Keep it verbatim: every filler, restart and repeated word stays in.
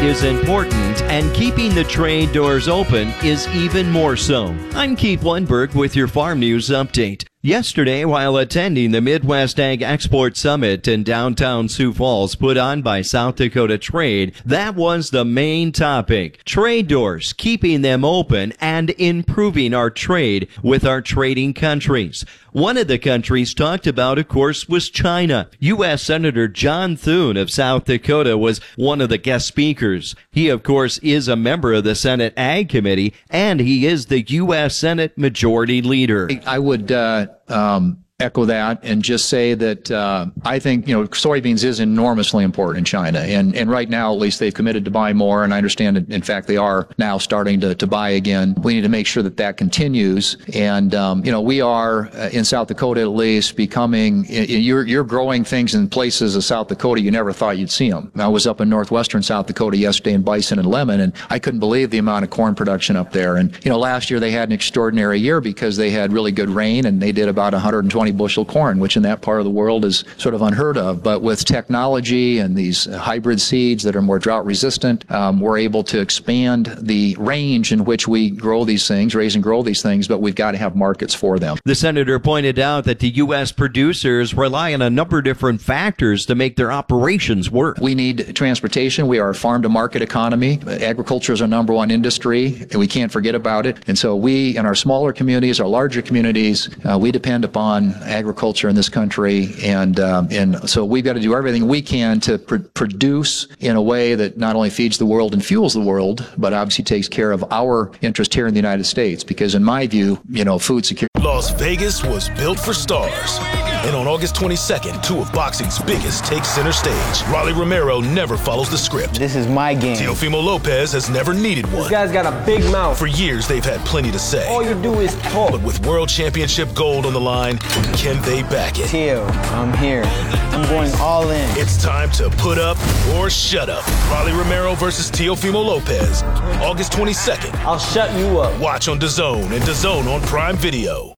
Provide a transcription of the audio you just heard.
is important, and keeping the trade doors open is even more so. I'm Keith Lundberg with your Farm News Update. Yesterday, while attending the Midwest Ag Export Summit in downtown Sioux Falls put on by South Dakota Trade, that was the main topic. Trade doors, keeping them open and improving our trade with our trading countries. One of the countries talked about, of course, was China. U S Senator John Thune of South Dakota was one of the guest speakers. He, of course, is a member of the Senate Ag Committee, and he is the U S Senate Majority Leader. I would uh, um, echo that and just say that uh, I think, you know, soybeans is enormously important in China. And, and right now, at least, they've committed to buy more. And I understand, that, in fact, they are now starting to, to buy again. We need to make sure that that continues. And, um, you know, we are, uh, in South Dakota at least, becoming, you're, you're growing things in places of South Dakota you never thought you'd see them. I was up in northwestern South Dakota yesterday in bison and lemon, and I couldn't believe the amount of corn production up there. And, you know, last year they had an extraordinary year because they had really good rain, and they did about one hundred twenty bushel corn, which in that part of the world is sort of unheard of. But with technology and these hybrid seeds that are more drought resistant, um, we're able to expand the range in which we grow these things, raise and grow these things, but we've got to have markets for them. The senator pointed out that the U S producers rely on a number of different factors to make their operations work. We need transportation. We are a farm-to-market economy. Agriculture is our number one industry, and we can't forget about it. And so we, in our smaller communities, our larger communities, uh, we depend upon agriculture in this country, and um, and so we've got to do everything we can to pr- produce in a way that not only feeds the world and fuels the world, but obviously takes care of our interest here in the United States. Because in my view, you know, food security. Las Vegas was built for stars. And on August twenty-second, two of boxing's biggest take center stage. Rolly Romero never follows the script. This is my game. Teofimo Lopez has never needed one. This guy's got a big mouth. For years, they've had plenty to say. All you do is talk. But with World Championship gold on the line, can they back it? Teo, I'm here. I'm going all in. It's time to put up or shut up. Rolly Romero versus Teofimo Lopez. August twenty-second. I'll shut you up. Watch on DAZN and DAZN on Prime Video.